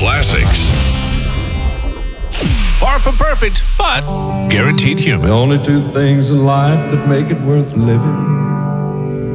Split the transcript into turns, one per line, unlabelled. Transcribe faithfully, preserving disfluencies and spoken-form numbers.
classics.
Far from perfect, but guaranteed human.
The only two things in life that make it worth living: